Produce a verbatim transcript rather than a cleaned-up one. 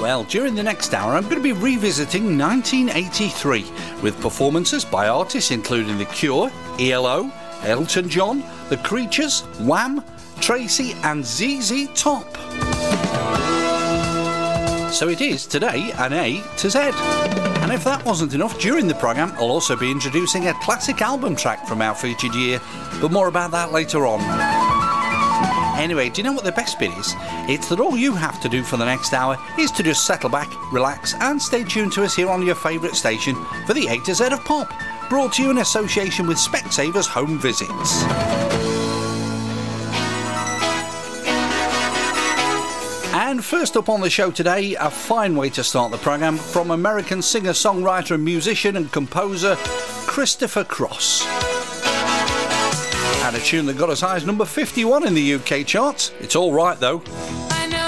Well, during the next hour, I'm going to be revisiting nineteen eighty-three with performances by artists including The Cure, E L O, Elton John, The Creatures, Wham, Tracy and Z Z Top. So it is today an A to Z. And if that wasn't enough, during the programme I'll also be introducing a classic album track from our featured year, but more about that later on. Anyway, do you know what the best bit is? It's that all you have to do for the next hour is to just settle back, relax and stay tuned to us here on your favourite station for the A to Z of Pop, brought to you in association with Specsavers Home Visits. And first up on the show today, a fine way to start the programme from American singer-songwriter and musician and composer Christopher Cross. And a tune that got as high as number fifty-one in the U K charts. It's all right though.